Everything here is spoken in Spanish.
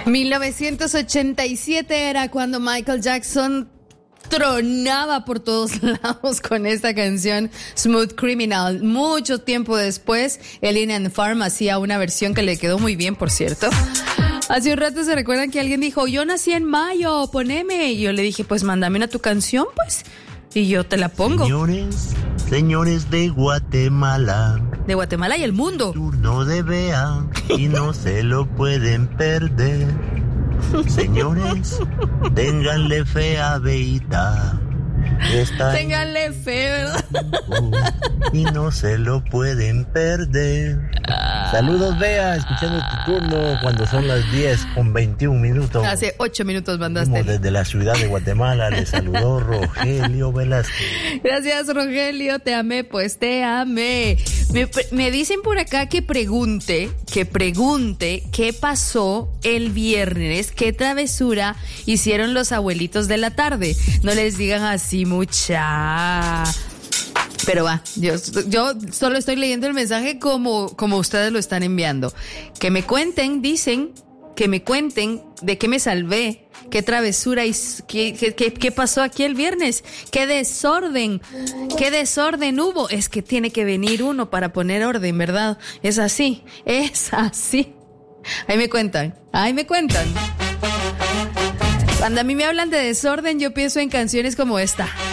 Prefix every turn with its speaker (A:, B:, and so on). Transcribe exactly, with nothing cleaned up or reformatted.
A: mil novecientos ochenta y siete era cuando Michael Jackson tronaba por todos lados con esta canción Smooth Criminal. Mucho tiempo después, Elena and Farm hacía una versión que le quedó muy bien, por cierto. Hace un rato se recuerdan que alguien dijo, yo nací en mayo, poneme. Y yo le dije, pues mándame una tu canción, pues. Y yo te la pongo.
B: Señores, señores de Guatemala.
A: De Guatemala y el mundo.
B: Turno de Bea y no se lo pueden perder. Señores, ténganle fe a Beita.
A: Ténganle fe, ¿verdad?
B: Y no se lo pueden perder. Saludos, Bea, escuchando tu turno cuando son las diez con veintiún minutos.
A: Hace ocho minutos mandaste.
B: Desde la ciudad de Guatemala le saludó Rogelio Velázquez.
A: Gracias, Rogelio, te amé, pues te amé. Me, me dicen por acá que pregunte, que pregunte qué pasó el viernes, qué travesura hicieron los abuelitos de la tarde. No les digan así, mucha. Pero va, yo, yo solo estoy leyendo el mensaje como, como ustedes lo están enviando. Que me cuenten, dicen, que me cuenten de qué me salvé, qué travesura y qué, qué, qué, qué pasó aquí el viernes, qué desorden, qué desorden hubo. Es que tiene que venir uno para poner orden, ¿verdad? Es así, es así. Ahí me cuentan, ahí me cuentan. Cuando a mí me hablan de desorden, yo pienso en canciones como esta.